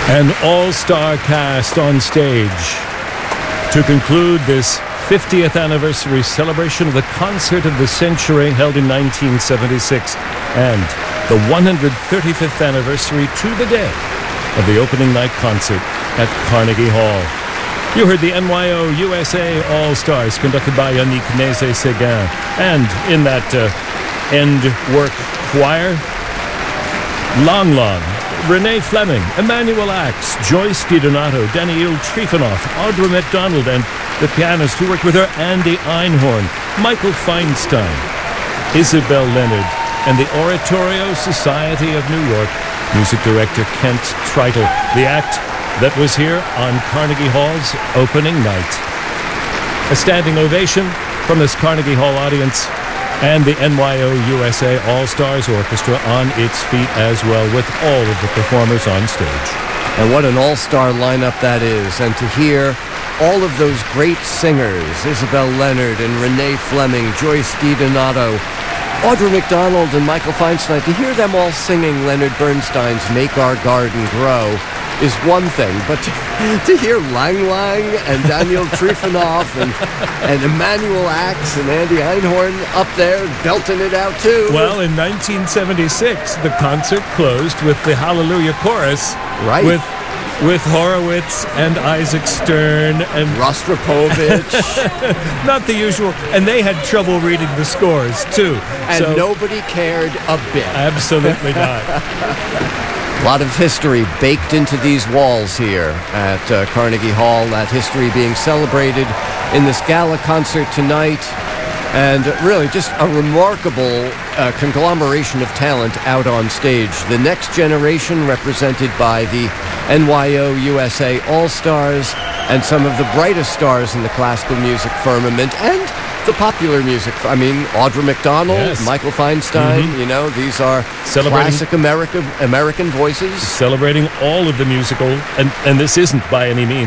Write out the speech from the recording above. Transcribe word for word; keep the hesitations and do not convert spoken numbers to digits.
An all-star cast on stage to conclude this fiftieth anniversary celebration of the concert of the century held in nineteen seventy-six and the one hundred thirty-fifth anniversary to the day of the opening night concert at Carnegie Hall. You heard the N Y O U S A All-Stars conducted by Yannick Nézet-Séguin, and in that uh, end work choir, Long Long, Renee Fleming, Emmanuel Axe, Joyce DiDonato, Daniil Trifonov, Audra McDonald, and the pianist who worked with her, Andy Einhorn, Michael Feinstein, Isabel Leonard, and the Oratorio Society of New York music director Kent Treitel. The act that was here on Carnegie Hall's opening night. A standing ovation from this Carnegie Hall audience, and the N Y O U S A All-Stars Orchestra on its feet as well, with all of the performers on stage. And what an all-star lineup that is. And to hear all of those great singers, Isabel Leonard and Renee Fleming, Joyce DiDonato, Audra McDonald and Michael Feinstein, to hear them all singing Leonard Bernstein's Make Our Garden Grow is one thing, but to, to hear Lang Lang and Daniil Trifonov and, and Emmanuel Axe and Andy Einhorn up there belting it out too. Well, in nineteen seventy-six, the concert closed with the Hallelujah Chorus. Right. With with Horowitz and Isaac Stern and Rostropovich. Not the usual. And they had trouble reading the scores, too. And so, nobody cared a bit. Absolutely not. A lot of history baked into these walls here at uh, Carnegie Hall. That history being celebrated in this gala concert tonight. And really just a remarkable uh, conglomeration of talent out on stage. The next generation represented by the N Y O U S A All-Stars and some of the brightest stars in the classical music firmament and the popular music. I mean, Audra McDonald, yes. Michael Feinstein, mm-hmm. you know, these are classic America, American voices. Celebrating all of the musical, and, and this isn't by any means